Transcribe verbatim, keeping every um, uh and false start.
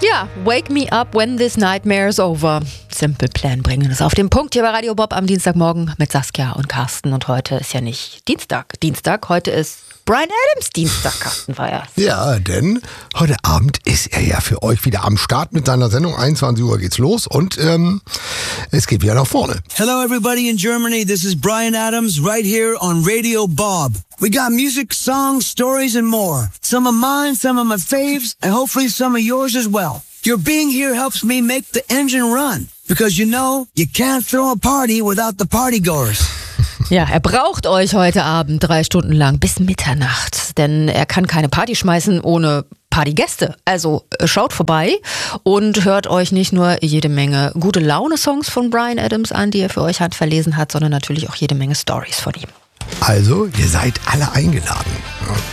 Ja, Wake Me Up When This Nightmare's Over. Simple Plan bringen es auf den Punkt hier bei Radio Bob am Dienstagmorgen mit Saskia und Carsten. Und heute ist ja nicht Dienstag. Dienstag, heute ist Bryan Adams Dienstag, Carsten Feiers. Ja, denn heute Abend ist er ja für euch wieder am Start mit seiner Sendung. einundzwanzig Uhr geht's los und ähm, es geht wieder nach vorne. Hello everybody in Germany, this is Bryan Adams right here on Radio Bob. We got music, songs, stories and more. Some of mine, some of my faves, and hopefully some of yours as well. Your being here helps me make the engine run. Because you know, you can't throw a party without the partygoers. Ja, er braucht euch heute Abend drei Stunden lang bis Mitternacht, denn er kann keine Party schmeißen ohne Partygäste. Also schaut vorbei und hört euch nicht nur jede Menge gute Laune-Songs von Bryan Adams an, die er für euch handverlesen hat, sondern natürlich auch jede Menge Stories von ihm. Also, ihr seid alle eingeladen.